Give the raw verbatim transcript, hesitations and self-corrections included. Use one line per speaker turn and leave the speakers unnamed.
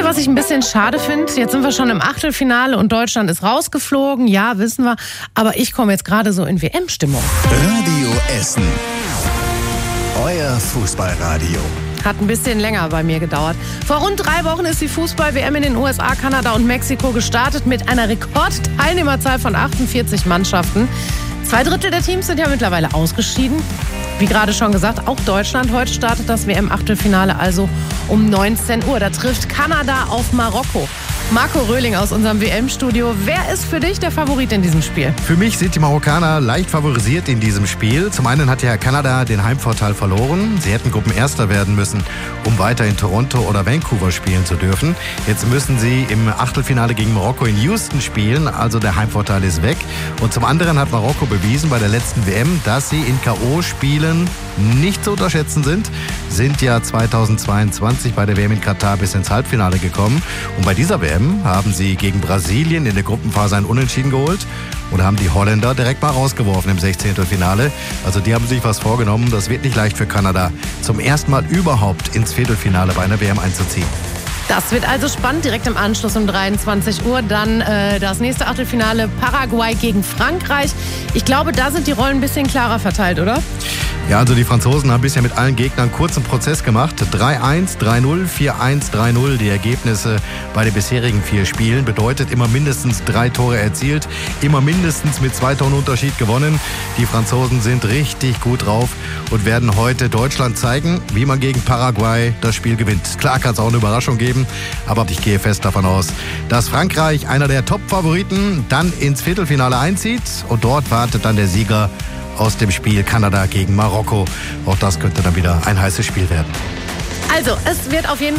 was ich ein bisschen schade finde? Jetzt sind wir schon im Achtelfinale und Deutschland ist rausgeflogen. Ja, wissen wir. Aber ich komme jetzt gerade so in W M-Stimmung.
Radio Essen. Euer Fußballradio.
Hat ein bisschen länger bei mir gedauert. Vor rund drei Wochen ist die Fußball-W M in den U S A, Kanada und Mexiko gestartet mit einer Rekordteilnehmerzahl von achtundvierzig Mannschaften. Zwei Drittel der Teams sind ja mittlerweile ausgeschieden. Wie gerade schon gesagt, auch Deutschland. Heute startet das W M-Achtelfinale also um neunzehn Uhr. Da trifft Kanada auf Marokko. Marco Röhling aus unserem W M-Studio. Wer ist für dich der Favorit in diesem Spiel?
Für mich sind die Marokkaner leicht favorisiert in diesem Spiel. Zum einen hat ja Kanada den Heimvorteil verloren. Sie hätten Gruppenerster werden müssen, um weiter in Toronto oder Vancouver spielen zu dürfen. Jetzt müssen sie im Achtelfinale gegen Marokko in Houston spielen. Also der Heimvorteil ist weg. Und zum anderen hat Marokko bewiesen bei der letzten W M, dass sie in K O-Spielen nicht zu unterschätzen sind. Sind ja zweitausendzweiundzwanzig bei der W M in Katar bis ins Halbfinale gekommen. Und bei dieser W M haben sie gegen Brasilien in der Gruppenphase ein Unentschieden geholt und haben die Holländer direkt mal rausgeworfen im Sechzehntelfinale. Also die haben sich was vorgenommen. Das wird nicht leicht für Kanada, zum ersten Mal überhaupt ins Viertelfinale bei einer W M einzuziehen.
Das wird also spannend. Direkt im Anschluss um dreiundzwanzig Uhr dann äh, das nächste Achtelfinale Paraguay gegen Frankreich. Ich glaube, da sind die Rollen ein bisschen klarer verteilt, oder?
Ja, also die Franzosen haben bisher mit allen Gegnern kurzen Prozess gemacht. drei eins, drei null, vier eins, drei null. Die Ergebnisse bei den bisherigen vier Spielen bedeutet immer mindestens drei Tore erzielt, immer mindestens mit zwei Toren Unterschied gewonnen. Die Franzosen sind richtig gut drauf und werden heute Deutschland zeigen, wie man gegen Paraguay das Spiel gewinnt. Klar kann es auch eine Überraschung geben, aber ich gehe fest davon aus, dass Frankreich, einer der Top-Favoriten, dann ins Viertelfinale einzieht und dort wartet dann der Sieger aus dem Spiel Kanada gegen Marokko. Auch das könnte dann wieder ein heißes Spiel werden.
Also, es wird auf jeden Fall